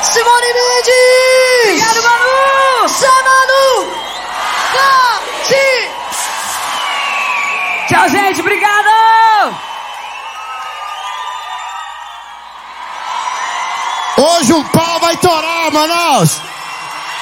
Simone Mendes! Obrigado, Manu! Manu! Cati! Tchau, gente, obrigado! Hoje o pau vai torar, Manaus!